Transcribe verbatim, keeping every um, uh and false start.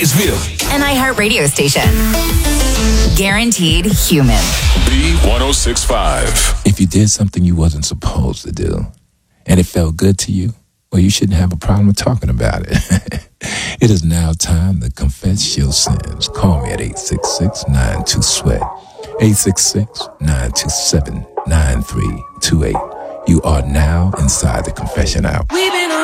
Cartersville. An iHeartRadio station. Guaranteed human. B one oh six point five. If you did something you wasn't supposed to do, and it felt good to you, well, you shouldn't have a problem with talking about it. It is now time to confess your sins. Call me at eight six six, nine two, sweat. eight six six, nine two seven, nine three two eight. You are now inside the confession hour.